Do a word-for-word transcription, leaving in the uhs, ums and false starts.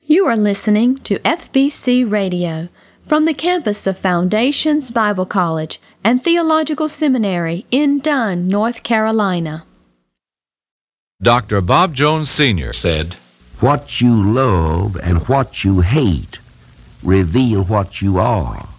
You are listening to F B C Radio from the campus of Foundations Bible College and Theological Seminary in Dunn, North Carolina. Doctor Bob Jones Senior said, "What you love and what you hate reveal what you are."